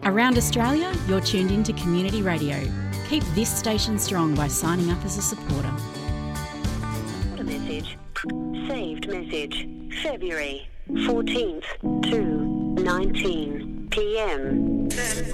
Around Australia, you're tuned in to Community Radio. Keep this station strong by signing up as a supporter. What a message. Saved message. February 14th to 19 p.m.